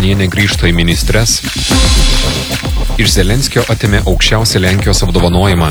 Ruginienė grįžta į ministres. Iš Zelenskio atėmė aukščiausią Lenkijos apdovanojimą.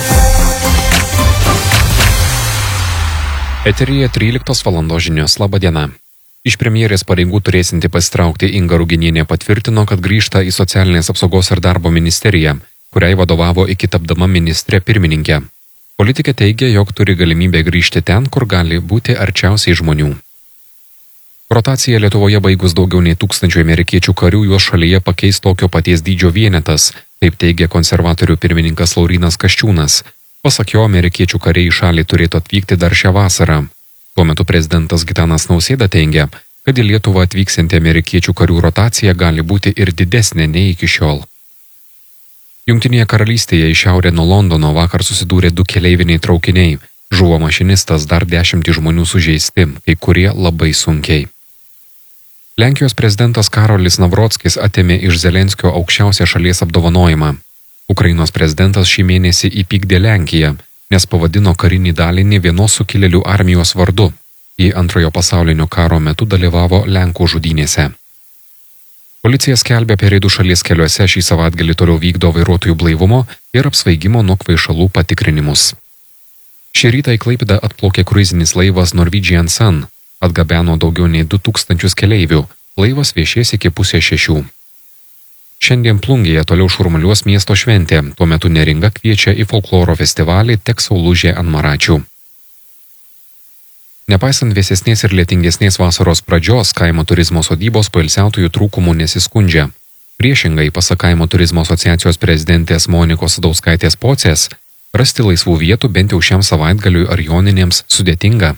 Eteryje 13 valandos žinios. Labą dieną. Iš premjerės pareigų turėsinti pasitraukti Inga Ruginienė patvirtino, kad grįžta į socialinės apsaugos ir darbo ministeriją, kuriai vadovavo iki tapdama ministrė pirmininkė. Politikė teigia, jog turi galimybę grįžti ten, kur gali būti arčiausiai žmonių. Rotacija Lietuvoje baigus daugiau nei 1000 amerikiečių karių juos šalyje pakeis tokio paties dydžio vienetas, taip teigia konservatorių pirmininkas Laurynas Kasčiūnas. Pasak jo, amerikiečių kariai į šalį turėtų atvykti dar šią vasarą. Tuo metu prezidentas Gitanas Nausėda teigia, kad į Lietuvą atvyksianti amerikiečių karių rotacija gali būti ir didesnė nei iki šiol. Jungtinėje karalystėje į šiaurę nuo Londono vakar susidūrė 2 keleiviniai traukiniai. Žuvo mašinistas, dar 10 žmonių sužeisti, kai kurie labai sunkiai. Lenkijos prezidentas Karolis Navrockis atėmė iš Zelenskio aukščiausią šalies apdovanojimą. Ukrainos prezidentas šį mėnesį įpykdė Lenkiją, nes pavadino karinį dalinį vienos sukilėlių armijos vardu. Į Antrojo pasaulinio karo metu dalyvavo Lenkų žudynėse. Policija skelbia apie reidų šalies keliuose šį savaitgalį toliau vykdo vairuotojų blaivumo ir apsvaigimo nuo kvaišalų patikrinimus. Šį rytą į Klaipėdą atplaukė kruizinis laivas Norwegian Sun, atgabeno daugiau nei 2000 keleivių, laivas viešės iki 5:30. Šiandien Plungėje toliau šurmuliuos miesto šventė, tuo metu Neringa kviečia į folkloro festivalį Teksaulužė ant Maračių. Nepaisant vėsesnės ir lietingesnės vasaros pradžios, kaimo turizmo sodybos poilsiautojų trūkumų nesiskundžia. Priešingai, pasak kaimo turizmo asociacijos prezidentės Monikos Sadauskaitės Pocės, rasti laisvų vietų bent jau šiam savaitgaliui ar joninėms sudėtinga.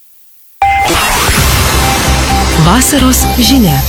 Vasaros žinia.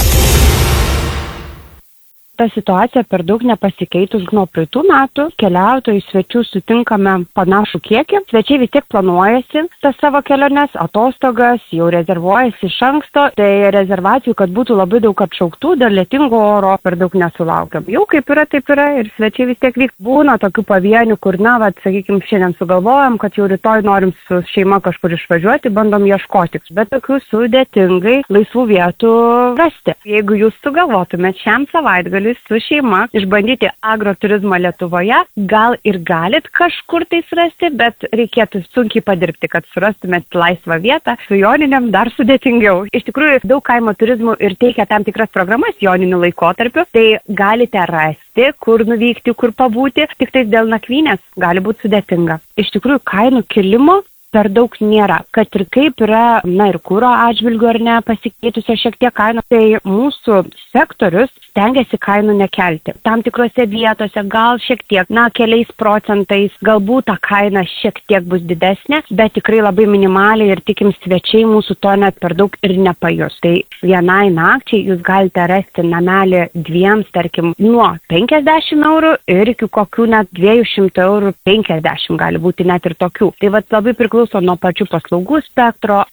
Ta situacija per daug nepasikeitus nuo praeitų metų. Keliautojų svečių sutinkame panašų kiekį. Svečiai vis tiek planuojasi tas savo keliones, atostogas, jau rezervuojasi iš anksto. Tai rezervacijų, kad būtų labai daug atšauktų, dėl lietingo oro per daug nesulaukiam. Jau kaip yra, taip yra ir svečiai vis tiek vyks. Būna tokių pavienių, kur, sakykime, šiandien sugalvojam, kad jau rytoj norim su šeima kažkur išvažiuoti, bandom ieškoti. Bet tokių sudėtingai laisvų vietų rasti. Jeigu jūs sugalvotumėt šiam savaitgaliui su šeima išbandyti agroturizmą Lietuvoje, gal ir galit kažkur tai surasti, bet reikėtų sunkiai padirbti, kad surastumėt laisvą vietą. Su joninėm dar sudėtingiau. Iš tikrųjų, daug kaimo turizmų ir teikia tam tikras programas joninių laikotarpiu, tai galite rasti, kur nuvykti, kur pabūti, tik tai dėl nakvynės gali būti sudėtinga. Iš tikrųjų, kainų kilimo per daug nėra. Kad ir kaip yra, ir kuro atžvilgiu ar ne, pasikeitusios šiek tiek kainos, tai mūsų sektorius stengiasi kainų nekelti. Tam tikrose vietose gal šiek tiek, keliais procentais, galbūt ta kaina šiek tiek bus didesnė, bet tikrai labai minimaliai ir tikim svečiai mūsų to net per daug ir nepajus. Tai vienai nakčiai jūs galite rasti namelį 2, tarkim, nuo 50 eurų ir iki kokių net 200 eurų 50 gali būti net ir tokių. Tai labai priklauso nuo pačių paslaugų spektro.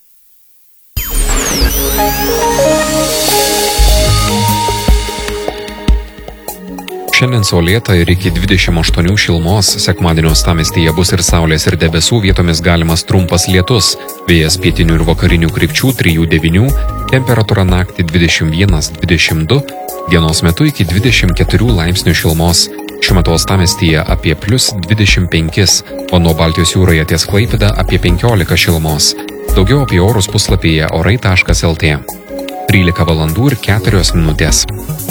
Šiandien saulėta ir iki 28 šilumos, sekmadienio uostamiestyje bus ir saulės ir debesų, vietomis galimas trumpas lietus, vėjas pietinių ir vakarinių krypčių 3–9, temperatūra naktį 21–22, dienos metu iki 24 laipsnių šilumos. Šiuo metu uostamiestyje apie +25, o nuo Baltijos jūroje ties Klaipėda apie 15 šilumos. Daugiau apie orus puslapyje orai.lt. 13 valandų ir 4 minutės.